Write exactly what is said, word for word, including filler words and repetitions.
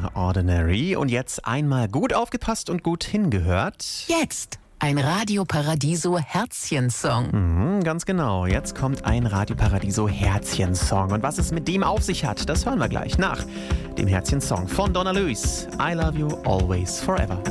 Ordinary. Und jetzt einmal gut aufgepasst und gut hingehört. Jetzt ein Radio Paradiso Herzchen-Song. Mhm, ganz genau. Jetzt kommt ein Radio Paradiso Herzchen-Song. Und was es mit dem auf sich hat, das hören wir gleich nach dem Herzchen-Song von Donna Lewis. I love you always forever.